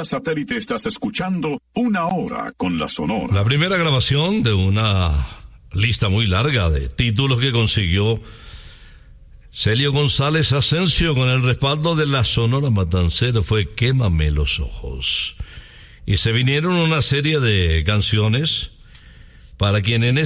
vía satélite estás escuchando Una Hora con la Sonora. La primera grabación de una lista muy larga de títulos que consiguió Celio González Asensio con el respaldo de la Sonora Matancera fue Quémame los ojos. Y se vinieron una serie de canciones para quien en